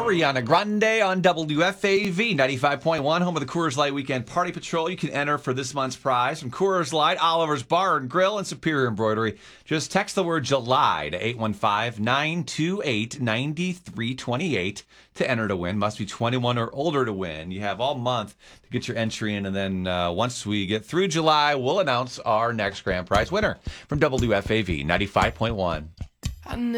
Ariana Grande on WFAV 95.1, home of the Coors Light Weekend Party Patrol. You can enter for this month's prize from Coors Light, Oliver's Bar and Grill, and Superior Embroidery. Just text the word July to 815-928-9328 to enter to win. Must be 21 or older to win. You have all month to get your entry in, and then once we get through July, we'll announce our next grand prize winner from WFAV 95.1.